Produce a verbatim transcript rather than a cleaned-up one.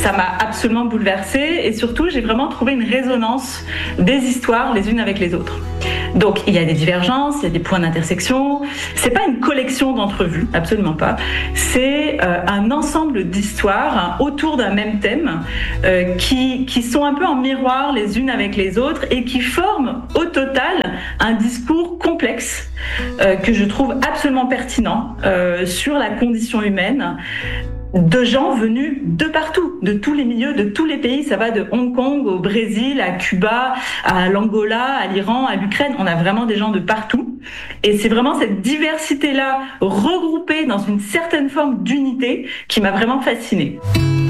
Ça m'a absolument bouleversée et surtout, j'ai vraiment trouvé une résonance des histoires les unes avec les autres. Donc, il y a des divergences, il y a des points d'intersection. C'est pas une collection d'entrevues, absolument pas. C'est euh, un ensemble d'histoires hein, autour d'un même thème euh, qui, qui sont un peu en miroir les unes avec les autres et qui forment au total un discours complexe euh, que je trouve absolument pertinent euh, sur la condition humaine de gens venus de partout, de tous les milieux, de tous les pays. Ça va de Hong Kong au Brésil, à Cuba, à l'Angola, à l'Iran, à l'Ukraine. On a vraiment des gens de partout. Et c'est vraiment cette diversité-là regroupée dans une certaine forme d'unité qui m'a vraiment fascinée.